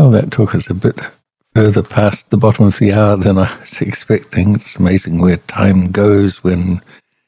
Well, that took us a bit further past the bottom of the hour than I was expecting. It's amazing where time goes when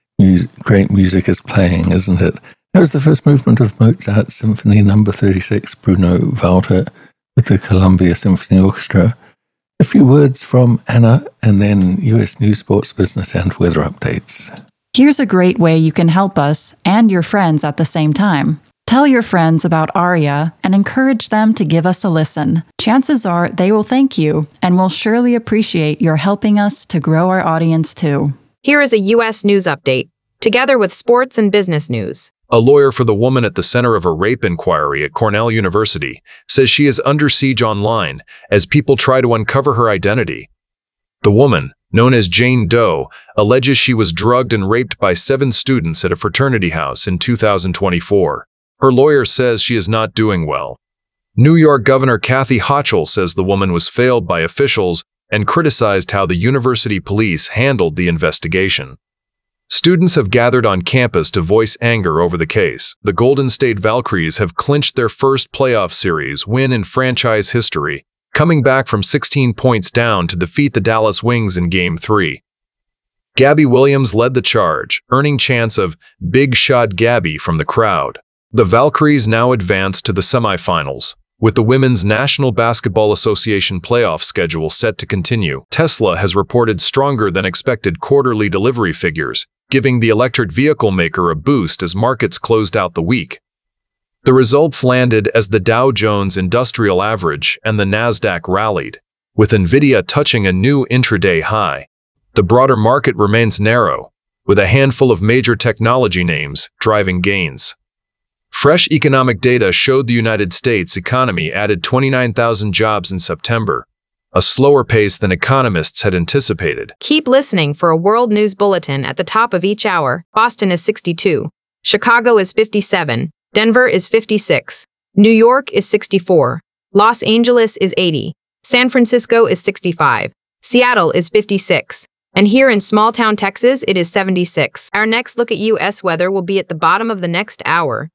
great music is playing, isn't it? That was the first movement of Mozart's Symphony No. 36, Bruno Walter, with the Columbia Symphony Orchestra. A few words from Anna, and then US News, Sports, Business, and Weather updates. Here's a great way you can help us and your friends at the same time. Tell your friends about ARIA and encourage them to give us a listen. Chances are they will thank you and will surely appreciate your helping us to grow our audience too. Here is a U.S. news update, together with sports and business news. A lawyer for the woman at the center of a rape inquiry at Cornell University says she is under siege online as people try to uncover her identity. The woman, known as Jane Doe, alleges she was drugged and raped by 7 students at a fraternity house in 2024. Her lawyer says she is not doing well. New York Governor Kathy Hochul says the woman was failed by officials and criticized how the university police handled the investigation. Students have gathered on campus to voice anger over the case. The Golden State Valkyries have clinched their first playoff series win in franchise history, coming back from 16 points down to defeat the Dallas Wings in Game 3. Gabby Williams led the charge, earning chants of "Big Shot Gabby" from the crowd. The Valkyries now advance to the semifinals, with the Women's National Basketball Association playoff schedule set to continue. Tesla has reported stronger than expected quarterly delivery figures, giving the electric vehicle maker a boost as markets closed out the week. The results landed as the Dow Jones Industrial Average and the Nasdaq rallied, with Nvidia touching a new intraday high. The broader market remains narrow, with a handful of major technology names driving gains. Fresh economic data showed the United States economy added 29,000 jobs in September, a slower pace than economists had anticipated. Keep listening for a world news bulletin at the top of each hour. Boston is 62. Chicago is 57. Denver is 56. New York is 64. Los Angeles is 80. San Francisco is 65. Seattle is 56. And here in small-town Texas, it is 76. Our next look at U.S. weather will be at the bottom of the next hour.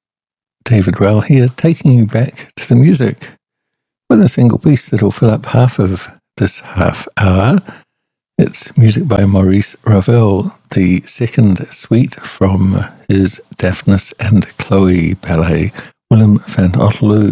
David Rowell here, taking you back to the music with a single piece that will fill up half of this half hour. It's music by Maurice Ravel, the second suite from his Daphnis and Chloe ballet, Willem van Otterloo